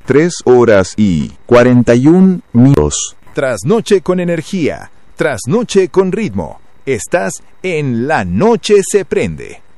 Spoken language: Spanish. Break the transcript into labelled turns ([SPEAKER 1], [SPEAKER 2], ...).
[SPEAKER 1] 3:41.
[SPEAKER 2] Trasnoche con energía, trasnoche con ritmo. Estás en La Noche se prende.